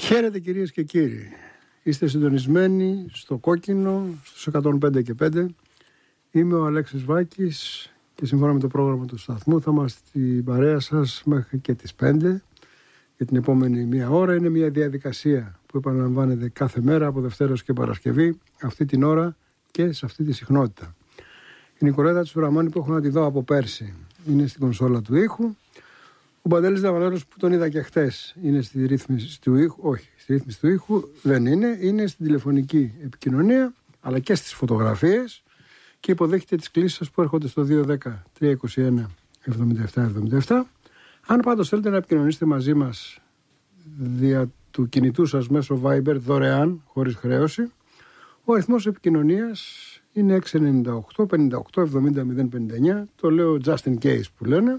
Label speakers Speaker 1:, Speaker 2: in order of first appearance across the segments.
Speaker 1: Χαίρετε κυρίες και κύριοι. Είστε συντονισμένοι στο κόκκινο, στους 105 και 5. Είμαι ο Αλέξης Βάκης και σύμφωνα με το πρόγραμμα του σταθμού θα είμαστε στην παρέα σας μέχρι και τις 5 για την επόμενη μία ώρα. Είναι μια διαδικασία που επαναλαμβάνεται κάθε μέρα από Δευτέρα έως και Παρασκευή, αυτή την ώρα και σε αυτή τη συχνότητα. Η Νικολέτα Τσουραμάνη που έχω να τη δω από πέρσι είναι στην κονσόλα του ήχου. Ο Παντέλης Δαβανέρος που τον είδα και χτες είναι στη ρύθμιση του ήχου. Όχι, στη ρύθμιση του ήχου δεν είναι. Είναι στην τηλεφωνική επικοινωνία αλλά και στις φωτογραφίες και υποδέχεται τις κλήσεις σας που έρχονται στο 210-321-7777. Αν πάντως θέλετε να επικοινωνήσετε μαζί μας δια του κινητού σας μέσω Viber δωρεάν, χωρίς χρέωση, ο αριθμός επικοινωνίας είναι 698 58 70 059. Το λέω just in case που λένε.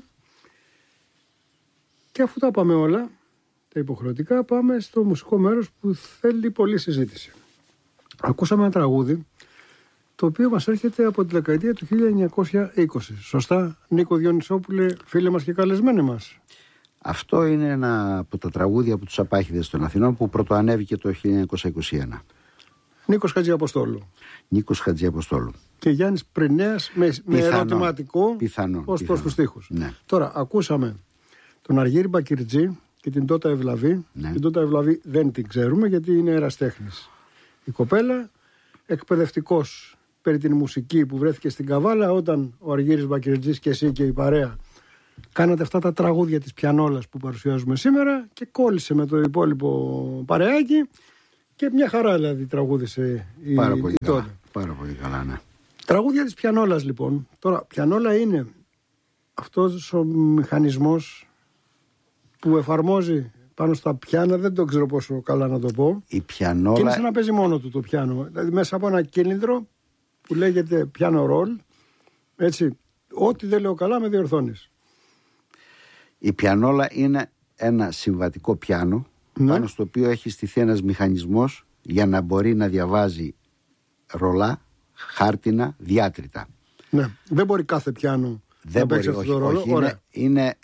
Speaker 1: Και αφού τα πάμε όλα, τα υποχρεωτικά, πάμε στο μουσικό μέρος που θέλει πολλή συζήτηση. Ακούσαμε ένα τραγούδι το οποίο μας έρχεται από τη δεκαετία του 1920. Σωστά, Νίκο Διονυσόπουλε, φίλε μας και καλεσμένοι μας?
Speaker 2: Αυτό είναι ένα από τα τραγούδια από τους Απάχηδες των Αθηνών που πρωτοανέβηκε το 1921.
Speaker 1: Νίκος Χατζιαποστόλου.
Speaker 2: Νίκος Χατζιαποστόλου.
Speaker 1: Και Γιάννης Πρινέας με ερωτηματικό ως προς τους στίχους.
Speaker 2: Ναι.
Speaker 1: Τώρα, ακούσαμε τον Αργύρη Μπακυρτζή και την Τότα Ευλαβή.
Speaker 2: Ναι.
Speaker 1: Την Τότα Ευλαβή δεν την ξέρουμε γιατί είναι εραστέχνης. Η κοπέλα, εκπαιδευτικός περί την μουσική που βρέθηκε στην Καβάλα όταν ο Αργύρης Μπακυρτζής και εσύ και η παρέα κάνατε αυτά τα τραγούδια της πιανόλας που παρουσιάζουμε σήμερα και κόλλησε με το υπόλοιπο παρεάκι και μια χαρά δηλαδή τραγούδισε η Τότα.
Speaker 2: Πάρα πολύ καλά, ναι.
Speaker 1: Τραγούδια της πιανόλας λοιπόν. Τώρα, πιανόλα είναι αυτός ο μηχανισμός που εφαρμόζει πάνω στα πιάνα, δεν το ξέρω πόσο καλά να το πω.
Speaker 2: Η πιανόλα...
Speaker 1: Και είναι σαν να παίζει μόνο του το πιάνο. Δηλαδή μέσα από ένα κύλινδρο που λέγεται πιάνο ρολ. Έτσι, ό,τι δεν λέω καλά με διορθώνεις.
Speaker 2: Η πιανόλα είναι ένα συμβατικό πιάνο, ναι, πάνω στο οποίο έχει στηθεί ένας μηχανισμός για να μπορεί να διαβάζει ρολά, χάρτινα, διάτρητα.
Speaker 1: Ναι, δεν μπορεί κάθε πιάνο να παίξει αυτό το ρόλο.
Speaker 2: Είναι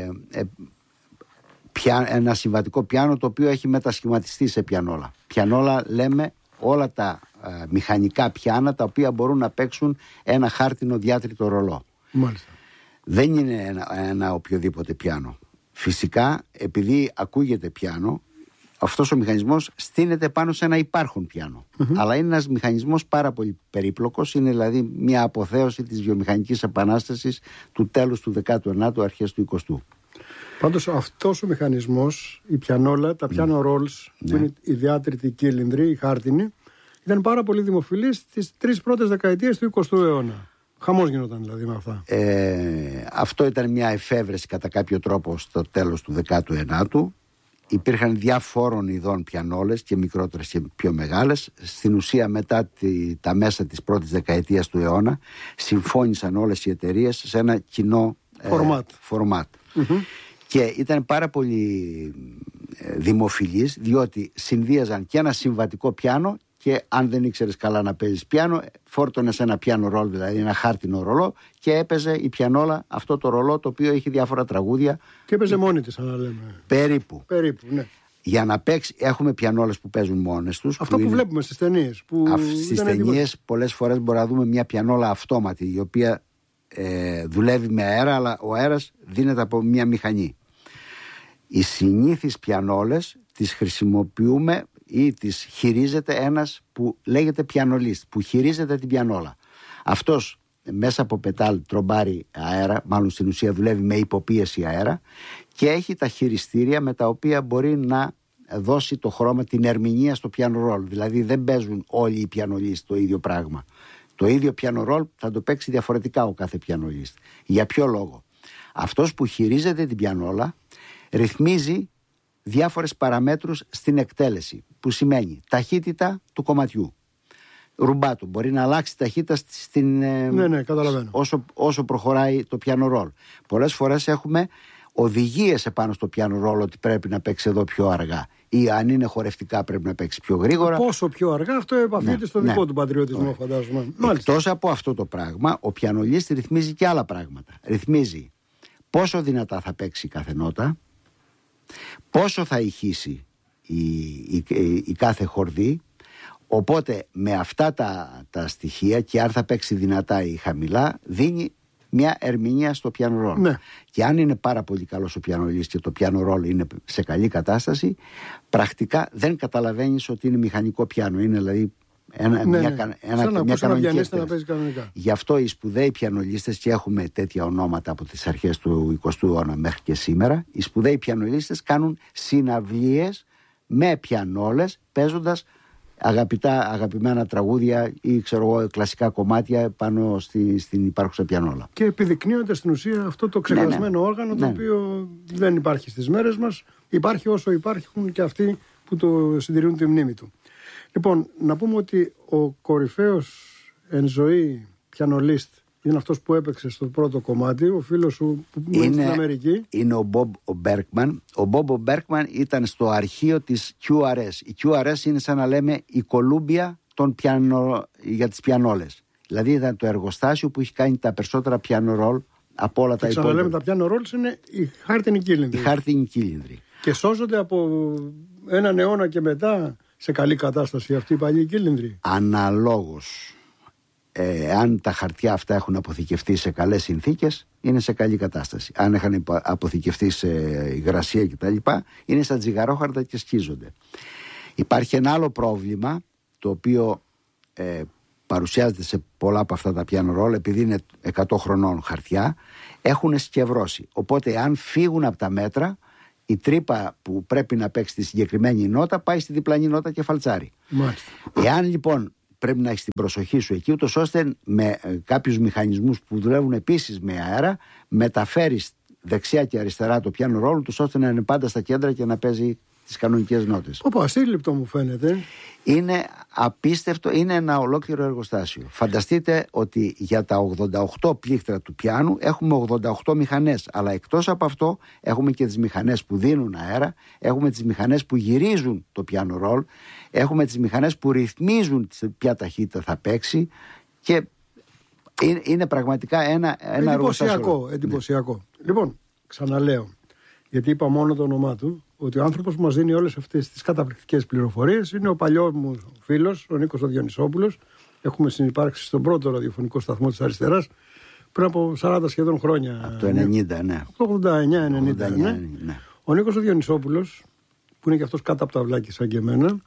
Speaker 2: ένα συμβατικό πιάνο το οποίο έχει μετασχηματιστεί σε πιανόλα. Πιανόλα λέμε όλα τα μηχανικά πιάνα τα οποία μπορούν να παίξουν ένα χάρτινο διάτριτο ρολό.
Speaker 1: Μάλιστα.
Speaker 2: Δεν είναι ένα οποιοδήποτε πιάνο. Φυσικά, επειδή ακούγεται πιάνο, αυτός ο μηχανισμός στείνεται πάνω σε ένα υπάρχον πιάνο. Αλλά είναι ένας μηχανισμός πάρα πολύ περίπλοκος. Είναι δηλαδή μια αποθέωση της βιομηχανικής επανάστασης του τέλους του 19ου, αρχές του 20ου.
Speaker 1: Πάντως αυτός ο μηχανισμός, η πιανόλα, τα piano rolls, που είναι οι διάτριτοι κύλινδροι, οι χάρτινοι, ήταν πάρα πολύ δημοφιλής στις 3 πρώτες δεκαετίες του 20ου αιώνα. Χαμός γινόταν δηλαδή με αυτά.
Speaker 2: Αυτό ήταν μια εφεύρεση κατά κάποιο τρόπο στο τέλος του 19ου. Υπήρχαν διαφόρων ειδών πιανόλες και μικρότερες και πιο μεγάλες. Στην ουσία μετά τα μέσα της πρώτης δεκαετίας του αιώνα συμφώνησαν όλες οι εταιρείες σε ένα κοινό φορμάτ. Και ήταν πάρα πολύ δημοφιλής διότι συνδύαζαν και ένα συμβατικό πιάνο και αν δεν ήξερες καλά να παίζεις πιάνο, φόρτωνες ένα πιάνο ρολ, δηλαδή ένα χάρτινο ρολό και έπαιζε η πιανόλα αυτό το ρολό το οποίο έχει διάφορα τραγούδια.
Speaker 1: Και έπαιζε μόνη της, αν λέμε.
Speaker 2: Περίπου,
Speaker 1: ναι.
Speaker 2: Για να παίξει, έχουμε πιανόλες που παίζουν μόνες τους.
Speaker 1: Αυτό που βλέπουμε στις ταινίες.
Speaker 2: Στις ταινίες πολλές φορές μπορούμε να δούμε μια πιανόλα αυτόματη η οποία δουλεύει με αέρα, αλλά ο αέρας δίνεται από μια μηχανή. Οι συνήθεις πιανόλες τις χρησιμοποιούμε ή τις χειρίζεται ένας που λέγεται πιανολίστ, που χειρίζεται την πιανόλα. Αυτός μέσα από πετάλ τρομπάρει αέρα, μάλλον στην ουσία δουλεύει με υποπίεση αέρα και έχει τα χειριστήρια με τα οποία μπορεί να δώσει το χρώμα, την ερμηνεία στο πιάνο ρολ. Δηλαδή δεν παίζουν όλοι οι πιανολίστ το ίδιο πράγμα. Το ίδιο πιάνο ρολ θα το παίξει διαφορετικά ο κάθε πιανολίστ. Για ποιο λόγο? Αυτός που χειρίζεται την πιανόλα ρυθμίζει διάφορες παραμέτρους στην εκτέλεση, που σημαίνει ταχύτητα του κομματιού. Ρουμπάτο, μπορεί να αλλάξει ταχύτητα
Speaker 1: καταλαβαίνω.
Speaker 2: Όσο προχωράει το πιάνο ρολ. Πολλές φορές έχουμε οδηγίες επάνω στο πιάνο ρολ ότι πρέπει να παίξει εδώ πιο αργά. Ή αν είναι χορευτικά πρέπει να παίξει πιο γρήγορα.
Speaker 1: Πόσο πιο αργά, αυτό επαφείται στο δικό του πατριωτισμό, φαντάζομαι.
Speaker 2: Εκτός από αυτό το πράγμα, ο πιανολίστ ρυθμίζει και άλλα πράγματα. Ρυθμίζει πόσο δυνατά θα παίξει κάθε νότα, πόσο θα ηχήσει η κάθε χορδή. Οπότε με αυτά τα στοιχεία, και αν θα παίξει δυνατά ή χαμηλά, δίνει μια ερμηνεία στο πιάνο ρόλ.
Speaker 1: Ναι. Και
Speaker 2: αν είναι πάρα πολύ καλός ο πιανολίστ και το πιάνο ρόλ είναι σε καλή κατάσταση, πρακτικά δεν καταλαβαίνεις ότι είναι μηχανικό πιάνο. Είναι δηλαδή μια κανονική εκτέλεση. Γι' αυτό οι σπουδαίοι πιανολίστες, και έχουμε τέτοια ονόματα από τις αρχές του 20ου αιώνα μέχρι και σήμερα, οι σπουδαίοι πιανολίστες κάνουν συναυλίες με πιανόλες, παίζοντας αγαπημένα τραγούδια ή κλασικά κομμάτια πάνω στην υπάρχουσα πιανόλα.
Speaker 1: Και επιδεικνύονται στην ουσία αυτό το ξεχασμένο όργανο, το οποίο δεν υπάρχει στις μέρες μας. Υπάρχει όσο υπάρχουν και αυτοί που το συντηρούν τη μνήμη του. Λοιπόν, να πούμε ότι ο κορυφαίος εν ζωή πιανολίστ είναι αυτός που έπαιξε στο πρώτο κομμάτι, ο φίλος σου που είναι στην Αμερική.
Speaker 2: Είναι ο Μπομπ Μπέρκμαν. Ο Μπομπ Μπέρκμαν ήταν στο αρχείο της QRS. Η QRS είναι σαν να λέμε η Κολούμπια για τις πιανόλες. Δηλαδή ήταν το εργοστάσιο που έχει κάνει τα περισσότερα πιάνο ρολ από όλα τα υπόλοιπα.
Speaker 1: Ξαναλέμε, τα πιάνο ρολ είναι οι χάρτινοι κύλινδροι.
Speaker 2: Οι χάρτινοι κύλινδροι.
Speaker 1: Και σώζονται από έναν αιώνα και μετά σε καλή κατάσταση αυτοί οι παλιοί κύλινδροι.
Speaker 2: Αναλόγως. Αν τα χαρτιά αυτά έχουν αποθηκευτεί σε καλές συνθήκες, είναι σε καλή κατάσταση. Αν είχαν αποθηκευτεί σε υγρασία κτλ., είναι σαν τζιγαρόχαρτα και σκίζονται. Υπάρχει ένα άλλο πρόβλημα, το οποίο παρουσιάζεται σε πολλά από αυτά τα πιάνο ρόλ, επειδή είναι 100 χρονών χαρτιά, έχουν σκευρώσει. Οπότε αν φύγουν από τα μέτρα, η τρύπα που πρέπει να παίξει τη συγκεκριμένη νότα πάει στη διπλανή νότα και φαλτσάρει.
Speaker 1: Μάλιστα.
Speaker 2: Εάν λοιπόν πρέπει να έχεις την προσοχή σου εκεί, ούτως ώστε με κάποιους μηχανισμούς που δουλεύουν επίσης με αέρα, μεταφέρεις δεξιά και αριστερά το πιάνο ρόλο, ούτως ώστε να είναι πάντα στα κέντρα και να παίζει τις κανονικές νότες.
Speaker 1: Ασύλληπτο μου φαίνεται.
Speaker 2: Είναι απίστευτο, είναι ένα ολόκληρο εργοστάσιο. Φανταστείτε ότι για τα 88 πλήκτρα του πιάνου έχουμε 88 μηχανές, αλλά εκτός από αυτό έχουμε και τις μηχανές που δίνουν αέρα, έχουμε τις μηχανές που γυρίζουν το πιάνο ρόλ, έχουμε τις μηχανές που ρυθμίζουν ποια ταχύτητα θα παίξει, και είναι πραγματικά ένα εργοστάσιο.
Speaker 1: Εντυπωσιακό. Ναι. Λοιπόν, ξαναλέω, γιατί είπα μόνο το όνομά του, ότι ο άνθρωπος που μας δίνει όλες αυτές τις καταπληκτικές πληροφορίες είναι ο παλιός μου φίλος, ο Νίκος ο Διονυσόπουλος. Έχουμε συνυπάρξει στον πρώτο ραδιοφωνικό σταθμό της Αριστεράς πριν από 40 σχεδόν χρόνια.
Speaker 2: Από το 90, ναι.
Speaker 1: Από το 89-90, ναι. Ο Νίκος ο Διονυσόπουλος, που είναι και αυτός κάτω από τα αυλάκια σαν και εμένα,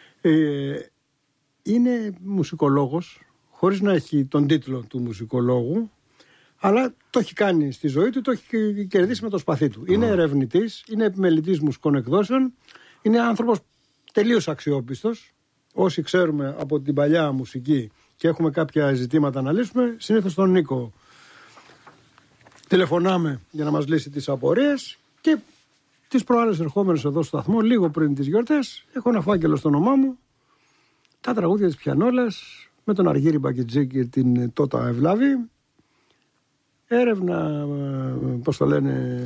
Speaker 1: είναι μουσικολόγος, χωρίς να έχει τον τίτλο του μουσικολόγου, αλλά το έχει κάνει στη ζωή του, το έχει κερδίσει με το σπαθί του. Είναι ερευνητής, είναι επιμελητής μουσικών εκδόσεων, είναι άνθρωπος τελείως αξιόπιστος. Όσοι ξέρουμε από την παλιά μουσική και έχουμε κάποια ζητήματα να λύσουμε, συνήθως τον Νίκο τηλεφωνάμε για να μας λύσει τις απορίες, και τις προάλλες ερχόμενες εδώ στο σταθμό, λίγο πριν τις γιορτές, έχω ένα φάκελο στο όνομά μου, τα τραγούδια της πιανόλας, με τον Αργύρη Μπακιτζή και την Τότα Ευλάβη. Έρευνα, πώς το λένε,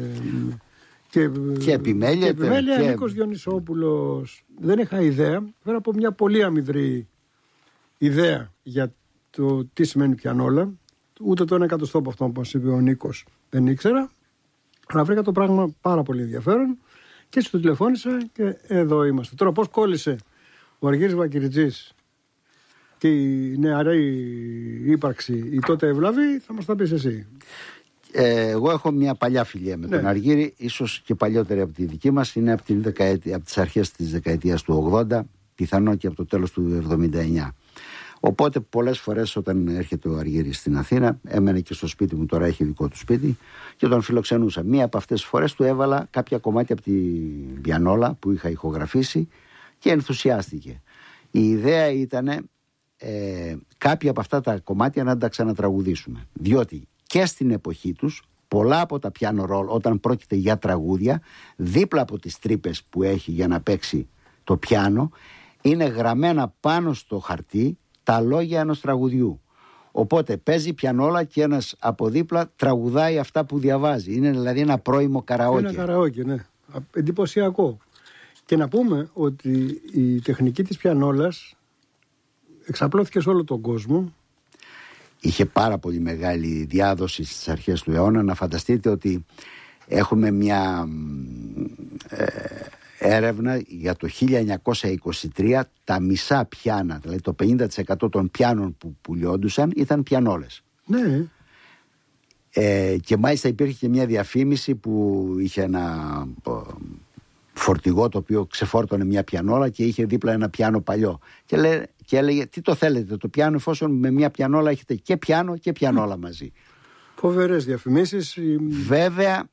Speaker 2: και επιμέλεια.
Speaker 1: Νίκος Διονυσόπουλος. Δεν είχα ιδέα, πέρα από μια πολύ αμυδρή ιδέα για το τι σημαίνει πιανόλα. Ούτε το 1/100 από αυτό που μας είπε ο Νίκος δεν ήξερα. Αλλά βρήκα το πράγμα πάρα πολύ ενδιαφέρον και έτσι το τηλεφώνησα και εδώ είμαστε. Τώρα πώς κόλλησε ο Αργύρης Μπακιτζής και η νεαρή ύπαρξη, η Τότε Ευλαβή, θα μας τα πεις εσύ.
Speaker 2: Εγώ έχω μια παλιά φιλία με τον Αργύρη, ίσως και παλιότερη από τη δική μας. Είναι από τις αρχές της δεκαετίας του 80, πιθανό και από το τέλος του 79. Οπότε πολλές φορές όταν έρχεται ο Αργύρης στην Αθήνα, έμενε και στο σπίτι μου, τώρα έχει δικό του σπίτι, και τον φιλοξενούσα. Μία από αυτές τις φορές του έβαλα κάποια κομμάτια από την πιανόλα που είχα ηχογραφήσει και ενθουσιάστηκε. Η ιδέα ήταν κάποια από αυτά τα κομμάτια να τα ξανατραγουδήσουμε. Διότι και στην εποχή τους πολλά από τα πιάνο ρολ, όταν πρόκειται για τραγούδια, δίπλα από τις τρύπες που έχει για να παίξει το πιάνο, είναι γραμμένα πάνω στο χαρτί τα λόγια ενός τραγουδιού. Οπότε παίζει πιανόλα και ένας από δίπλα τραγουδάει αυτά που διαβάζει. Είναι δηλαδή ένα πρώιμο καραόκε.
Speaker 1: Ένα καραόκε, ναι. Εντυπωσιακό. Και να πούμε ότι η τεχνική της πιανόλας εξαπλώθηκε σε όλο τον κόσμο.
Speaker 2: Είχε πάρα πολύ μεγάλη διάδοση στις αρχές του αιώνα. Να φανταστείτε ότι έχουμε έρευνα για το 1923 τα μισά πιάνα, δηλαδή το 50% των πιάνων που πουλιόντουσαν ήταν πιανόλες.
Speaker 1: Ναι.
Speaker 2: Και μάλιστα υπήρχε και μια διαφήμιση που είχε ένα φορτηγό το οποίο ξεφόρτωνε μια πιανόλα και είχε δίπλα ένα πιάνο παλιό και έλεγε τι το θέλετε το πιάνο, εφόσον με μια πιανόλα έχετε και πιάνο και πιανόλα μαζί.
Speaker 1: Φοβερές διαφημίσεις.
Speaker 2: Βέβαια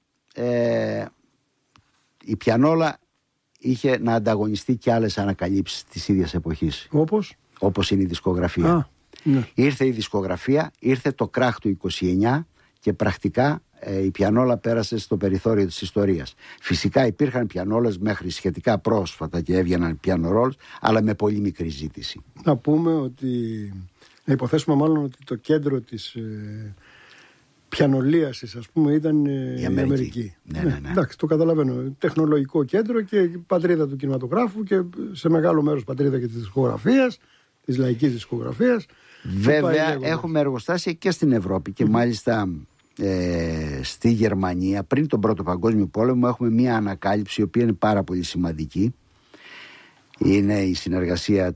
Speaker 2: η πιανόλα είχε να ανταγωνιστεί και άλλες ανακαλύψεις της ίδιας εποχής. Όπως είναι η δισκογραφία.
Speaker 1: Ναι.
Speaker 2: Ήρθε η δισκογραφία, ήρθε το κράχ του 29 και πρακτικά η πιανόλα πέρασε στο περιθώριο της ιστορίας. Φυσικά υπήρχαν πιανόλες μέχρι σχετικά πρόσφατα και έβγαιναν πιάνο ρόλς, αλλά με πολύ μικρή ζήτηση.
Speaker 1: Να πούμε ότι, να υποθέσουμε μάλλον ότι το κέντρο της πιανολίασης, ας πούμε, ήταν η Αμερική.
Speaker 2: Ναι.
Speaker 1: Εντάξει, το καταλαβαίνω. Τεχνολογικό κέντρο και πατρίδα του κινηματογράφου και σε μεγάλο μέρος πατρίδα και της δισκογραφίας, της λαϊκής δισκογραφίας.
Speaker 2: Βέβαια έχουμε εργοστάσια και στην Ευρώπη και μάλιστα στη Γερμανία πριν τον Πρώτο Παγκόσμιο Πόλεμο έχουμε μια ανακάλυψη η οποία είναι πάρα πολύ σημαντική. Είναι η συνεργασία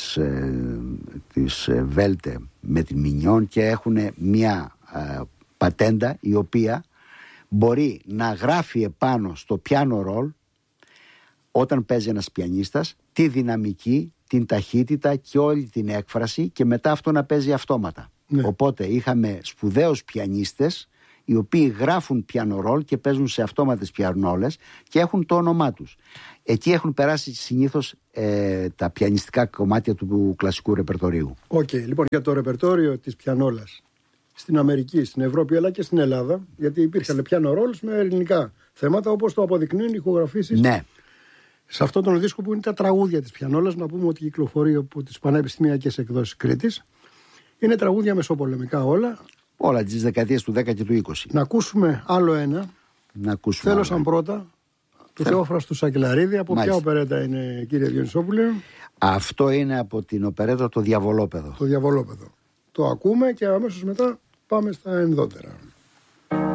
Speaker 2: της Βέλτε με την Μινιόν και έχουν μια πατέντα η οποία μπορεί να γράφει επάνω στο πιάνο ρολ όταν παίζει ένας πιανίστας τη δυναμική, την ταχύτητα και όλη την έκφραση και μετά αυτό να παίζει αυτόματα. Ναι. Οπότε είχαμε σπουδαίους πιανίστες οι οποίοι γράφουν πιάνο ρολ και παίζουν σε αυτόματες πιανόλες και έχουν το όνομά τους. Εκεί έχουν περάσει συνήθως τα πιανιστικά κομμάτια του κλασικού ρεπερτορίου.
Speaker 1: Λοιπόν, για το ρεπερτόριο της πιανόλας στην Αμερική, στην Ευρώπη αλλά και στην Ελλάδα, γιατί υπήρχαν πιάνο ρολ με ελληνικά θέματα όπως το αποδεικνύουν οι ηχογραφήσεις.
Speaker 2: Ναι.
Speaker 1: Σε αυτόν τον δίσκο που είναι τα τραγούδια της πιανόλας, να πούμε ότι κυκλοφορεί από τις πανεπιστημιακές εκδόσεις Κρήτης. Είναι τραγούδια μεσοπολεμικά όλα.
Speaker 2: Όλα τις δεκαετίες του 10 και του 20.
Speaker 1: Να ακούσουμε άλλο ένα. Θέλω σαν πρώτα του Θεόφραστου Σακελαρίδη. Από ποια οπερέτα είναι, κύριε Διονυσόπουλε?
Speaker 2: Αυτό είναι από την οπερέτα Το Διαβολόπεδο.
Speaker 1: Το Διαβολόπεδο. Το ακούμε και αμέσως μετά πάμε στα ενδότερα.